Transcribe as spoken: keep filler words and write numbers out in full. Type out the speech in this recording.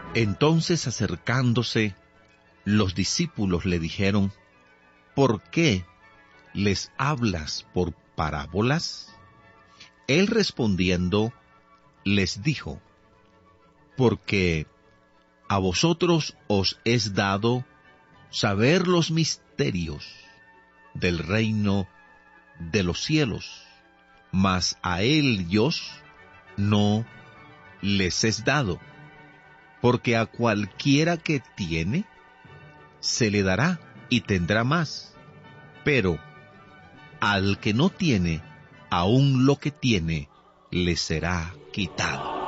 Entonces, acercándose, los discípulos le dijeron: ¿por qué les hablas por parábolas? Él respondiendo, les dijo: porque a vosotros os es dado saber los misterios del reino de los cielos, mas a ellos no les es dado, porque a cualquiera que tiene, se le dará y tendrá más, pero al que no tiene, aun lo que tiene, le será quitado.